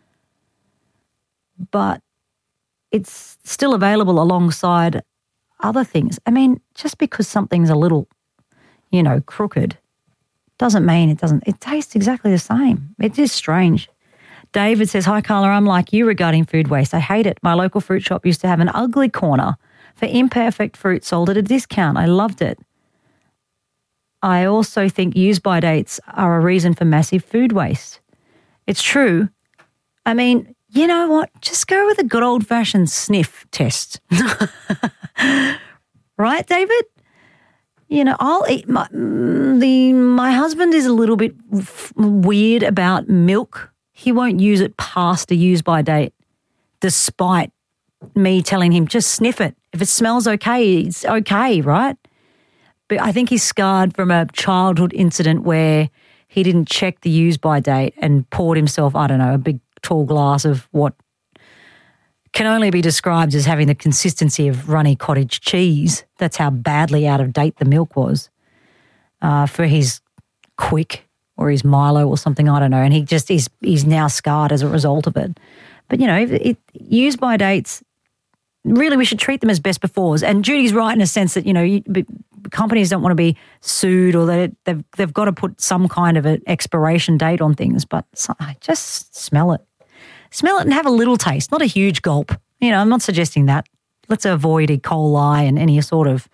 But it's still available alongside other things. I mean, just because something's a little, crooked doesn't mean it tastes exactly the same. It is strange. David says, hi, Carla, I'm like you regarding food waste. I hate it. My local fruit shop used to have an ugly corner for imperfect fruit sold at a discount. I loved it. I also think use-by dates are a reason for massive food waste. It's true. I mean, you know what? Just go with a good old-fashioned sniff test. Right, David? I'll eat my husband is a little bit weird about milk. He won't use it past a use-by date, despite me telling him, just sniff it. If it smells okay, it's okay, right? But I think he's scarred from a childhood incident where he didn't check the use-by date and poured himself, I don't know, a big tall glass of what can only be described as having the consistency of runny cottage cheese. That's how badly out of date the milk was for his Quick or his Milo or something, I don't know. And he's now scarred as a result of it. But, use-by dates, really we should treat them as best befores. And Judy's right in a sense that, companies don't want to be sued or that they've got to put some kind of an expiration date on things. But just smell it. Smell it and have a little taste, not a huge gulp. I'm not suggesting that. Let's avoid E. coli and any sort of,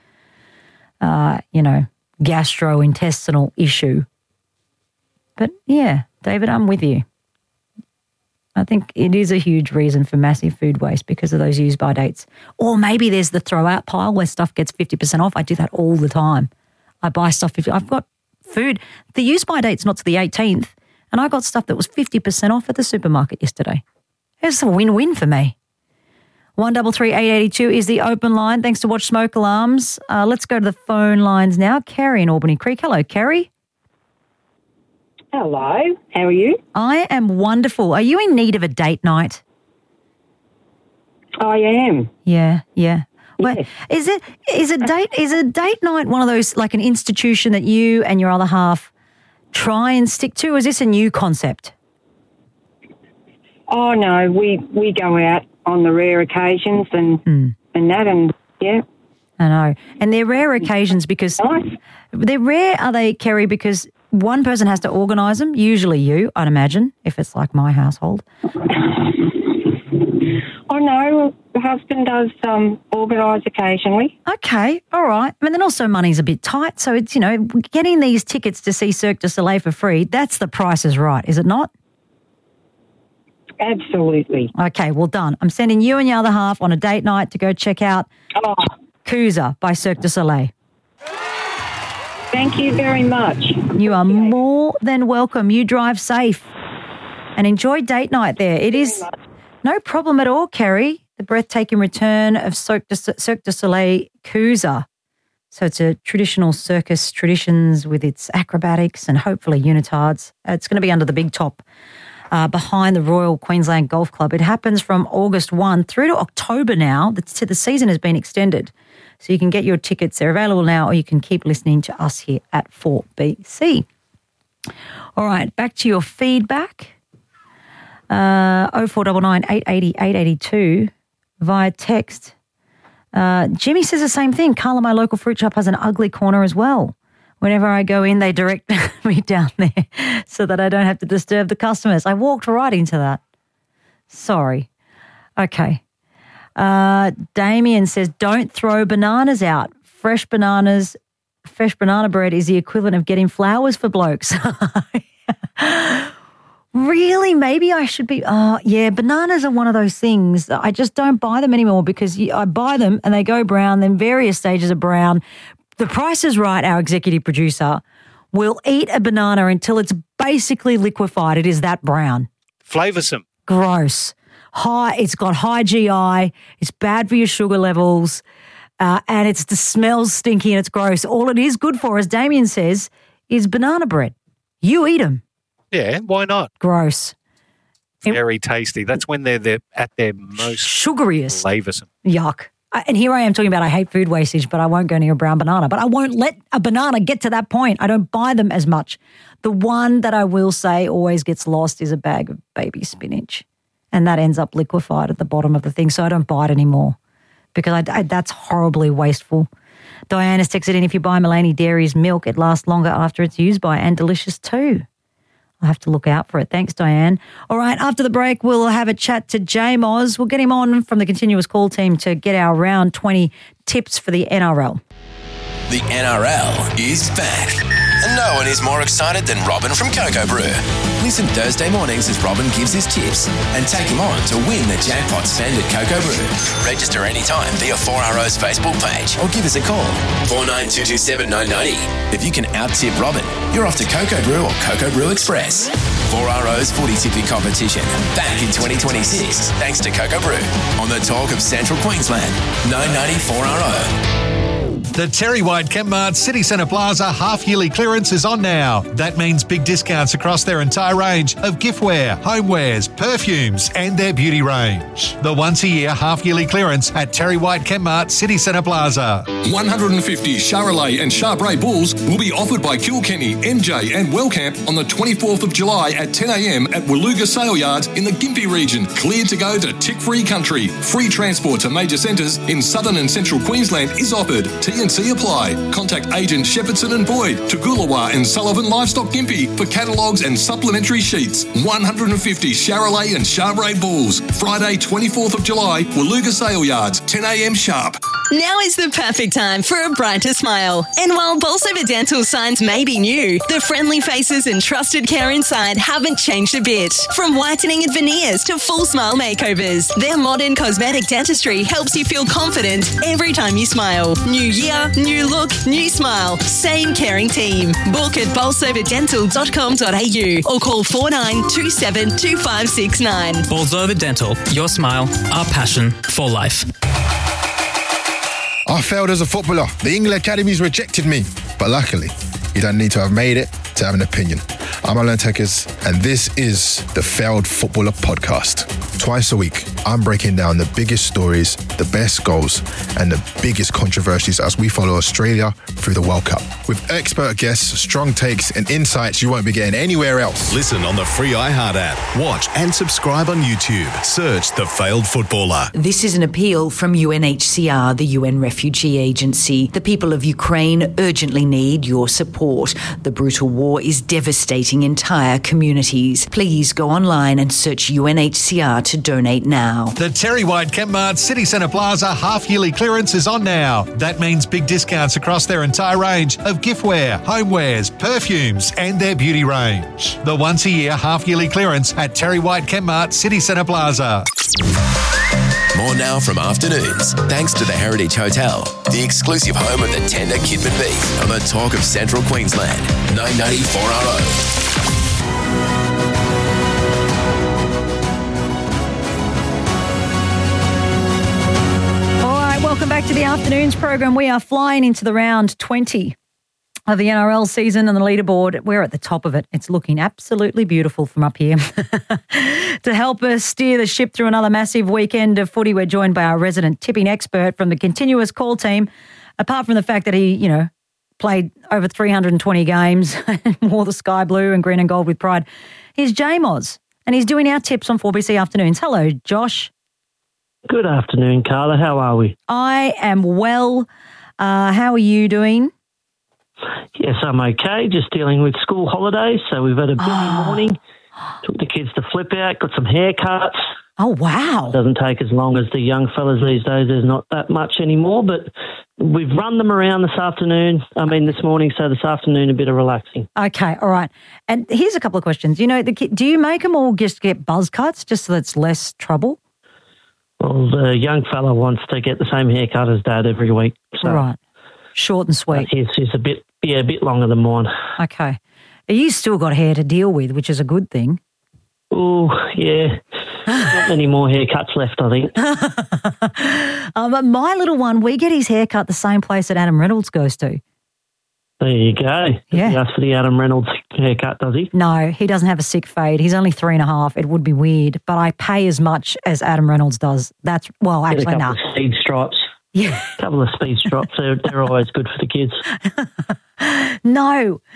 gastrointestinal issue. But, yeah, David, I'm with you. I think it is a huge reason for massive food waste because of those use-by dates. Or maybe there's the throw-out pile where stuff gets 50% off. I do that all the time. I buy stuff. I've got food. The use-by date's not to the 18th, and I got stuff that was 50% off at the supermarket yesterday. It's a win-win for me. 133-882 is the open line. Thanks to Watch Smoke Alarms. Let's go to the phone lines now. Kerry in Albany Creek. Hello, Kerry. Hello. How are you? I am wonderful. Are you in need of a date night? I am. Yeah. Yes. Well, is a date night one of those, like an institution that you and your other half try and stick to? Or is this a new concept? Oh no, we go out on the rare occasions and yeah. I know. And they're rare occasions because they're rare, are they, Kerry, because one person has to organise them, usually you, I'd imagine, if it's like my household. Oh no, the husband does organise occasionally. Okay, all right. I mean, then also money's a bit tight, so it's, getting these tickets to see Cirque du Soleil for free, that's the Price is Right, is it not? Absolutely. Okay, well done. I'm sending you and your other half on a date night to go check out Coosa by Cirque du Soleil. Thank you very much. You are more than welcome. You drive safe and enjoy date night there. It is no problem at all, Kerry. The breathtaking return of Cirque du Soleil Coosa. So it's a traditional circus traditions with its acrobatics and hopefully unitards. It's going to be under the big top behind the Royal Queensland Golf Club. It happens from August 1 through to October now. The season has been extended. So you can get your tickets. They're available now, or you can keep listening to us here at 4BC. All right, back to your feedback. 0499 880 882 via text. Jimmy says the same thing. Carla, my local fruit shop has an ugly corner as well. Whenever I go in, they direct me down there so that I don't have to disturb the customers. I walked right into that. Sorry. Okay. Damien says, don't throw bananas out. Fresh banana bread is the equivalent of getting flowers for blokes. Really? Maybe I should be. Yeah, bananas are one of those things. I just don't buy them anymore because I buy them and they go brown, then various stages of brown. The Price is Right, our executive producer, will eat a banana until it's basically liquefied. It is that brown. Flavoursome. Gross. It's got high GI. It's bad for your sugar levels. And it smells stinky and it's gross. All it is good for, as Damien says, is banana bread. You eat them. Yeah, why not? Gross. Very tasty. That's when they're at their most sugariest. Flavoursome. Yuck. And here I am talking about I hate food wastage, but I won't go near a brown banana. But I won't let a banana get to that point. I don't buy them as much. The one that I will say always gets lost is a bag of baby spinach. And that ends up liquefied at the bottom of the thing. So I don't buy it anymore because that's horribly wasteful. Diane has texted in, if you buy Mullaney Dairy's milk, it lasts longer after it's used by and delicious too. I'll have to look out for it. Thanks, Diane. All right, after the break, we'll have a chat to J-Moz. We'll get him on from the continuous call team to get our round 20 tips for the NRL. The NRL is back. And no one is more excited than Robin from Cocoa Brew. Listen Thursday mornings as Robin gives his tips and take him on to win the jackpot spend at Cocoa Brew. Register anytime via 4RO's Facebook page or give us a call, 49227990. If you can out-tip Robin, you're off to Cocoa Brew or Cocoa Brew Express. 4RO's footy tipping competition back in 2026 thanks to Cocoa Brew on the talk of Central Queensland, 990 4RO. The Terry White Chemmart City Centre Plaza half-yearly clearance is on now. That means big discounts across their entire range of giftware, homewares, perfumes and their beauty range. The once-a-year half-yearly clearance at Terry White Chemmart City Centre Plaza. 150 Charolais and Charbray Bulls will be offered by Kilkenny, MJ and Wellcamp on the 24th of July at 10 a.m. at Waluga Sale Yards in the Gympie region. Cleared to go to tick-free country. Free transport to major centres in southern and central Queensland is offered. T&C apply. Contact agent Shepherdson and Boyd, Toogoolawah and Sullivan Livestock Gympie for catalogues and supplementary sheets. 150 Charolais and Charbray Bulls. Friday, 24th of July, Waluga Sale Yards, 10 a.m. sharp. Now is the perfect time for a brighter smile. And while Bolsover Dental signs may be new, the friendly faces and trusted care inside haven't changed a bit. From whitening and veneers to full smile makeovers, their modern cosmetic dentistry helps you feel confident every time you smile. New year, new look, new smile. Same caring team. Book at bolsoverdental.com.au or call 4927 2569. Bolsover Dental. Your smile, our passion for life. I failed as a footballer. The England Academies rejected me. But luckily, you don't need to have made it to have an opinion. I'm Alan Tekers, and this is the Failed Footballer Podcast. Twice a week, I'm breaking down the biggest stories, the best goals, and the biggest controversies as we follow Australia through the World Cup. With expert guests, strong takes, and insights you won't be getting anywhere else. Listen on the free iHeart app. Watch and subscribe on YouTube. Search The Failed Footballer. This is an appeal from UNHCR, the UN Refugee Agency. The people of Ukraine urgently need your support. The brutal war is devastating entire communities. Please go online and search UNHCR to donate now. The Terry White Chemmart City Centre Plaza half-yearly clearance is on now. That means big discounts across their entire range of giftware, homewares, perfumes and their beauty range. The once-a-year half-yearly clearance at Terry White Chemmart City Centre Plaza. More now from Afternoons, thanks to the Heritage Hotel, the exclusive home of the tender Kidman beef on the talk of Central Queensland, 990 4RO. Welcome back to the Afternoons program. We are flying into the round 20 of the NRL season and the leaderboard. We're at the top of it. It's looking absolutely beautiful from up here. To help us steer the ship through another massive weekend of footy, we're joined by our resident tipping expert from the continuous call team. Apart from the fact that he, played over 320 games and wore the sky blue and green and gold with pride, here's J-Moz, and he's doing our tips on 4BC Afternoons. Hello, Josh. Good afternoon, Carla. How are we? I am well. How are you doing? Yes, I'm okay. Just dealing with school holidays. So we've had a busy morning. Took the kids to Flip Out, got some haircuts. Oh, wow. It doesn't take as long as the young fellas these days. There's not that much anymore, but we've run them around this morning, so this afternoon a bit of relaxing. Okay, all right. And here's a couple of questions. You know, do you make them all just get buzz cuts just so it's less trouble? Well, the young fella wants to get the same haircut as Dad every week. So right. Short and sweet. His a bit longer than mine. Okay. You still got hair to deal with, which is a good thing. Oh, yeah. Not many more haircuts left, I think. But my little one, we get his haircut the same place that Adam Reynolds goes to. There you go. Yeah. He asks for the Adam Reynolds haircut, does he? No, he doesn't have a sick fade. He's only 3.5. It would be weird, but I pay as much as Adam Reynolds does. That's, well, Get actually, a couple of speed stripes. Yeah. A couple of speed stripes. They're always good for the kids. No.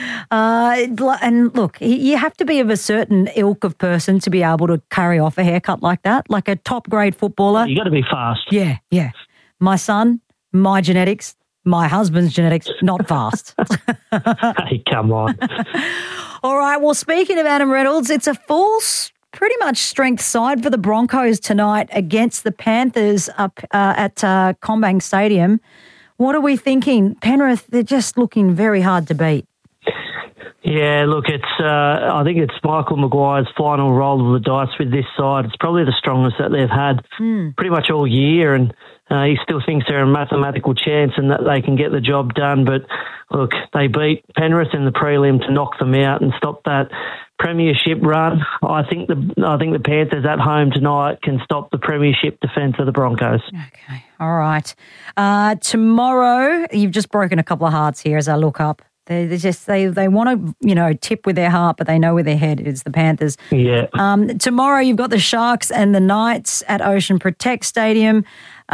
And look, you have to be of a certain ilk of person to be able to carry off a haircut like that, like a top-grade footballer. You got to be fast. Yeah, yeah. My son, my genetics, my husband's genetics, not fast. Hey, come on. All right, well, speaking of Adam Reynolds, it's a full, pretty much strength side for the Broncos tonight against the Panthers up at Combank Stadium. What are we thinking? Penrith, they're just looking very hard to beat. Yeah, look, I think it's Michael Maguire's final roll of the dice with this side. It's probably the strongest that they've had pretty much all year, and he still thinks they're a mathematical chance and that they can get the job done. But look, they beat Penrith in the prelim to knock them out and stop that premiership run. I think the Panthers at home tonight can stop the premiership defence of the Broncos. Okay, all right. Tomorrow, you've just broken a couple of hearts here as I look up. They want to, tip with their heart, but they know where their head is, the Panthers. Yeah. Tomorrow you've got the Sharks and the Knights at Ocean Protect Stadium.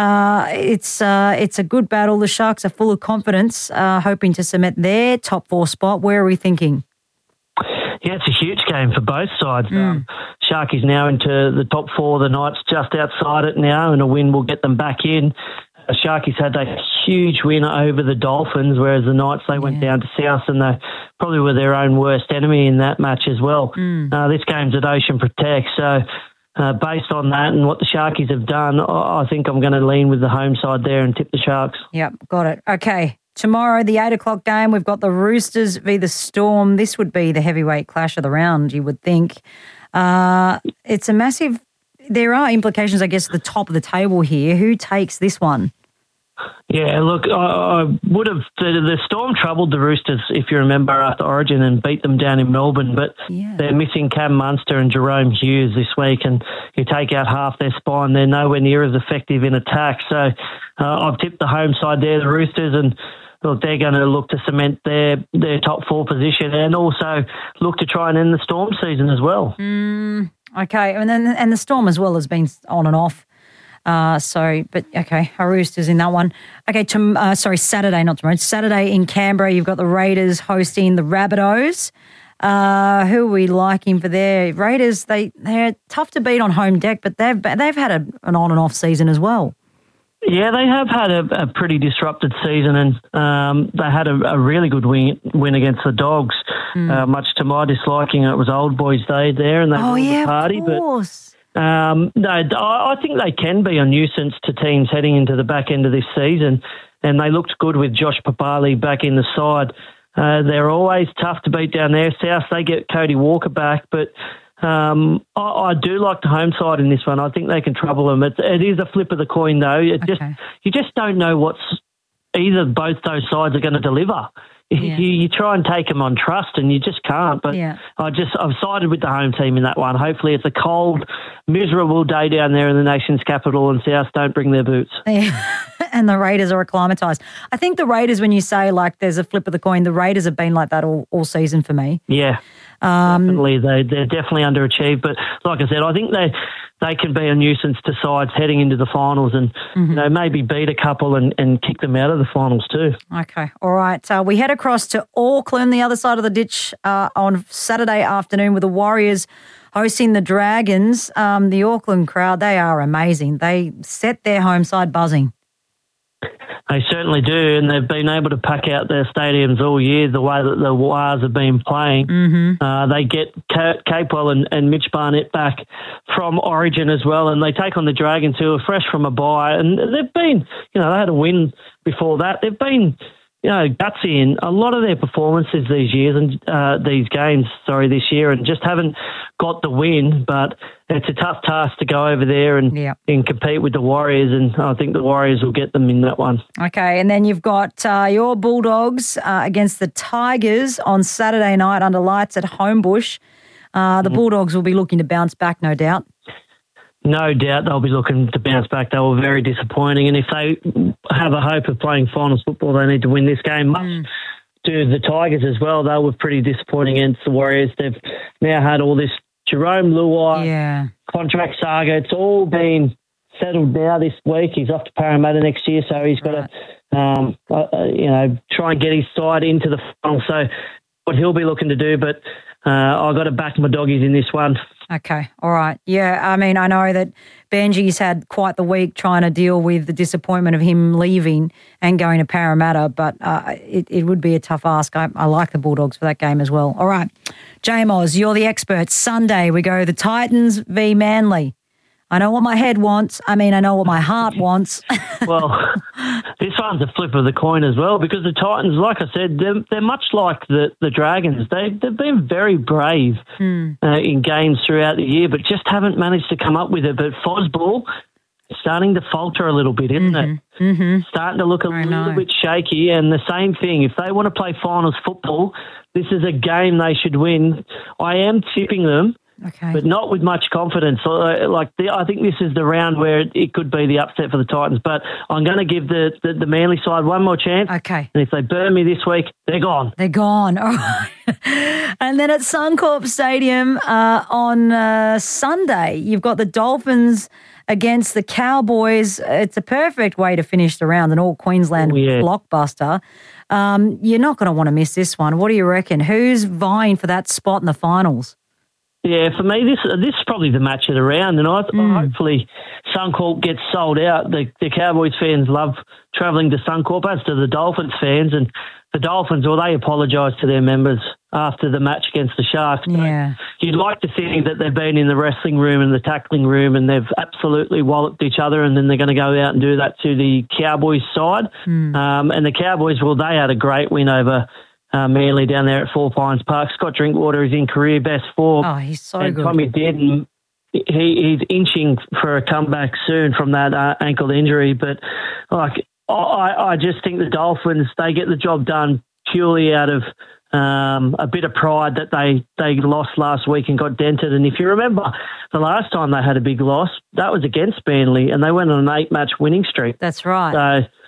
It's a good battle. The Sharks are full of confidence, hoping to cement their top 4 spot. Where are we thinking? Yeah, it's a huge game for both sides. Sharkies now into the top 4. The Knights just outside it now, and a win will get them back in. The Sharkies had that huge win over the Dolphins, whereas the Knights, they went down to South and they probably were their own worst enemy in that match as well. This game's at Ocean Protect, so based on that and what the Sharkies have done, I think I'm going to lean with the home side there and tip the Sharks. Yep, got it. Okay, tomorrow, the 8 o'clock game, we've got the Roosters v the Storm. This would be the heavyweight clash of the round, you would think. It's a massive... There are implications, I guess, at the top of the table here. Who takes this one? Yeah, look, I would have... The Storm troubled the Roosters, if you remember, after Origin and beat them down in Melbourne, but they're missing Cam Munster and Jerome Hughes this week, and you take out half their spine, they're nowhere near as effective in attack. So I've tipped the home side there, the Roosters, and look, they're going to look to cement their top 4 position and also look to try and end the Storm season as well. Okay, and the Storm as well has been on and off. Our Roosters in that one. Okay, Saturday, not tomorrow. Saturday in Canberra, you've got the Raiders hosting the Rabbitohs. Who are we liking for their Raiders? They're tough to beat on home deck, but they've had an on and off season as well. Yeah, they have had a pretty disrupted season, and they had a really good win against the Dogs, much to my disliking. It was Old Boys Day there, and they won the party. Of course. I think they can be a nuisance to teams heading into the back end of this season, and they looked good with Josh Papali back in the side. They're always tough to beat down there. South, they get Cody Walker back, but I do like the home side in this one. I think they can trouble them. It is a flip of the coin, though. You just don't know both those sides are going to deliver. Yeah. You try and take them on trust, and you just can't. But I've sided with the home team in that one. Hopefully, it's a cold, miserable day down there in the nation's capital, and South don't bring their boots. Yeah. And the Raiders are acclimatised. I think the Raiders, when you say like there's a flip of the coin, the Raiders have been like that all season for me. Yeah, definitely. They're definitely underachieved. But like I said, I think they can be a nuisance to sides heading into the finals, and maybe beat a couple and kick them out of the finals too. Okay, all right. We head across to Auckland, the other side of the ditch, on Saturday afternoon with the Warriors hosting the Dragons. The Auckland crowd, they are amazing. They set their home side buzzing. They certainly do, and they've been able to pack out their stadiums all year the way that the Wars have been playing. They get Capewell and Mitch Barnett back from Origin as well, and they take on the Dragons, who are fresh from a bye. And they've been, they had a win before that. They've been, gutsy in a lot of their performances these years and this year, and just haven't got the win. But it's a tough task to go over there and compete with the Warriors, and I think the Warriors will get them in that one. Okay, and then you've got your Bulldogs against the Tigers on Saturday night under lights at Homebush. The Bulldogs will be looking to bounce back, no doubt. No doubt they'll be looking to bounce back. They were very disappointing, and if they have a hope of playing finals football, they need to win this game. Much to the Tigers as well. They were pretty disappointing against the Warriors. They've now had all this Jerome Luai contract saga. It's all been settled now this week. He's off to Parramatta next year, so he's got to try and get his side into the final. So what he'll be looking to do, but I've got to back my doggies in this one. Okay, all right. Yeah, I mean, I know that Benji's had quite the week trying to deal with the disappointment of him leaving and going to Parramatta, but it would be a tough ask. I like the Bulldogs for that game as well. All right, J-Moz, you're the expert. Sunday, we go the Titans v Manly. I know what my head wants. I know what my heart wants. Well, this one's a flip of the coin as well, because the Titans, like I said, they're much like the Dragons. They've been very brave in games throughout the year, but just haven't managed to come up with it. But Fosball is starting to falter a little bit, isn't it? Starting to look a little bit shaky. And the same thing, if they want to play finals football, this is a game they should win. I am tipping them. Okay. But not with much confidence. I think this is the round where it could be the upset for the Titans. But I'm going to give the Manly side one more chance. Okay. And if they burn me this week, they're gone. They're gone. All right. And then at Suncorp Stadium on Sunday, you've got the Dolphins against the Cowboys. It's a perfect way to finish the round, an all-Queensland blockbuster. You're not going to want to miss this one. What do you reckon? Who's vying for that spot in the finals? Yeah, for me, this is probably the match of the round, and hopefully Suncorp gets sold out. The Cowboys fans love travelling to Suncorp, as do the Dolphins fans, and the Dolphins, they apologised to their members after the match against the Sharks. Yeah. You'd like to think that they've been in the wrestling room and the tackling room and they've absolutely walloped each other, and then they're going to go out and do that to the Cowboys side. And the Cowboys, they had a great win over Manly down there at Four Pines Park. Scott Drinkwater is in career best form. Oh, he's so and good. Tommy Dearden, he's inching for a comeback soon from that ankle injury. But I just think the Dolphins, they get the job done purely out of a bit of pride that they lost last week and got dented. And if you remember, the last time they had a big loss, that was against Manly, and they went on an 8-match winning streak. That's right. So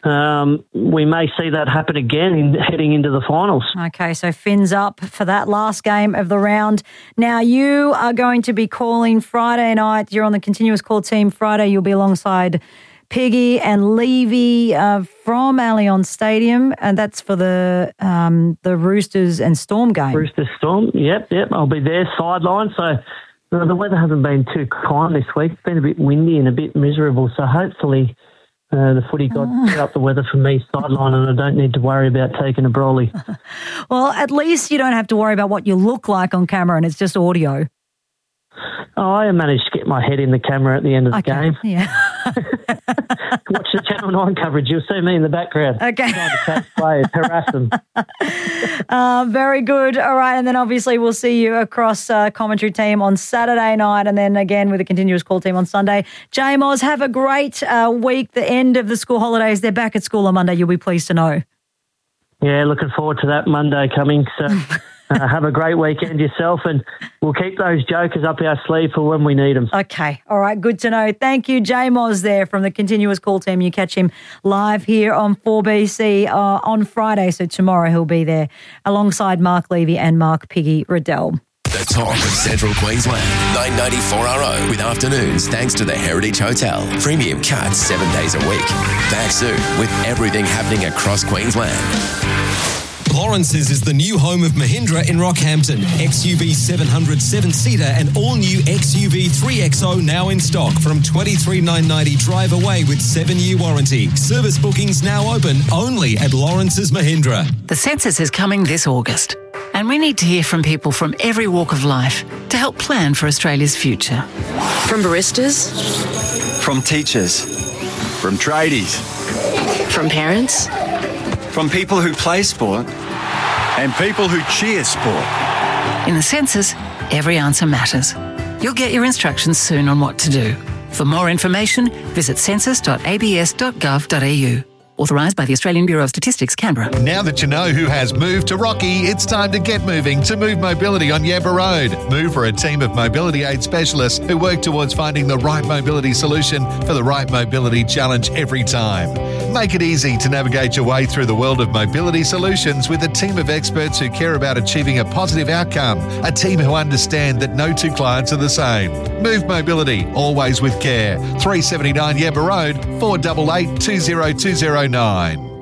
we may see that happen again heading into the finals. Okay, so fins up for that last game of the round. Now, you are going to be calling Friday night. You're on the continuous call team Friday. You'll be alongside Piggy and Levy from Allianz Stadium, and that's for the Roosters and Storm game. Roosters Storm, yep. I'll be there sideline. So the weather hasn't been too kind this week. It's been a bit windy and a bit miserable. So hopefully the footy god set up the weather for me sideline, and I don't need to worry about taking a brolly. Well, at least you don't have to worry about what you look like on camera, and it's just audio. Oh, I managed to get my head in the camera at the end of the game. Yeah. Watch the Channel 9 coverage. You'll see me in the background. Okay. Trying to catch players, harass them. Very good. All right. And then obviously we'll see you across commentary team on Saturday night, and then again with the continuous call team on Sunday. J-Moz, have a great week, the end of the school holidays. They're back at school on Monday. You'll be pleased to know. Yeah, looking forward to that Monday coming. So have a great weekend yourself, and we'll keep those jokers up our sleeve for when we need them. Okay. All right. Good to know. Thank you, J-Moz there from the continuous call team. You catch him live here on 4BC on Friday. So tomorrow he'll be there alongside Mark Levy and Mark Piggy Riddell. The talk of Central Queensland, 994RO with afternoons thanks to the Heritage Hotel. Premium cuts 7 days a week. Back soon with everything happening across Queensland. Lawrence's is the new home of Mahindra in Rockhampton. XUV 700 7-seater and all-new XUV 3XO now in stock from $23,990 drive away with 7-year warranty. Service bookings now open only at Lawrence's Mahindra. The census is coming this August, and we need to hear from people from every walk of life to help plan for Australia's future. From baristas, from teachers, from tradies, from parents, from people who play sport and people who cheer sport. In the census, every answer matters. You'll get your instructions soon on what to do. For more information, visit census.abs.gov.au. Authorised by the Australian Bureau of Statistics, Canberra. Now that you know who has moved to Rocky, it's time to get moving to Move Mobility on Yabba Road. Move are a team of mobility aid specialists who work towards finding the right mobility solution for the right mobility challenge every time. Make it easy to navigate your way through the world of mobility solutions with a team of experts who care about achieving a positive outcome. A team who understand that no two clients are the same. Move Mobility, always with care. 379 Yabba Road, 488 20209.